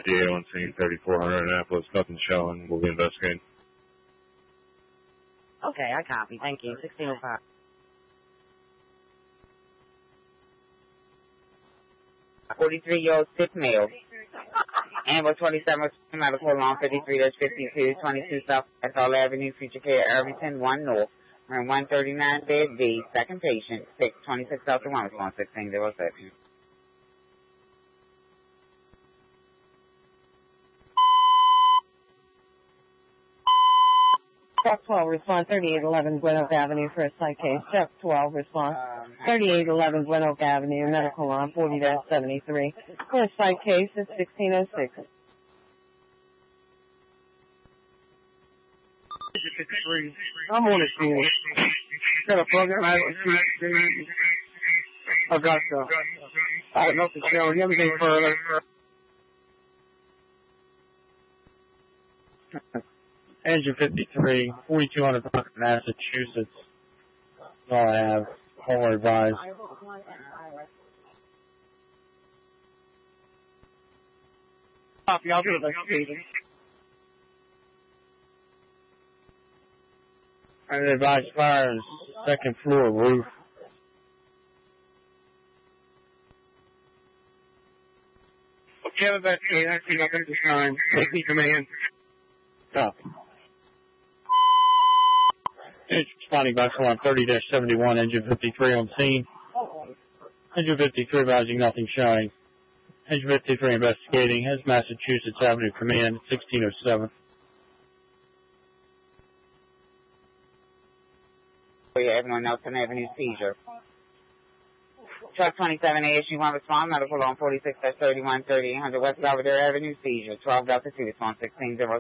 DA on scene 3400 Annapolis. Nothing showing. We'll be investigating. Okay, I copy. Thank you. 1605. $43-year-old sick male. Amber 27, medical lawn 53-52, 22 South Ethel Avenue, Future Care, Irvington, 1 North, room 139, bed B, second patient, 626 South the 1, response 1607. Truck 12, response 3811 Glen Oak Avenue for a site case. Truck 12, response 3811 Glen Oak Avenue, medical lawn 40-73. For a site case, it's 1606. I'm on it, scene. Got a program out of Augusta. I don't know if it's showing anything further. Engine 53, 4200 Massachusetts. That's all I have. All advised. Copy, I'll do it like Stephen. And advised fires, second floor roof. Okay, I'm investigating. I see nothing to sign. Take me command. Stop. It's responding by on 30-71, engine 53 on scene. Engine 53 advising nothing showing. Engine 53 investigating. Has Massachusetts Avenue Command, 1607. Everyone Nelson Avenue seizure. Truck 27 ASU 1 respond, medical on 46-31, 3800 West Belvedere Avenue seizure. 12 Delta 2 response 16-0.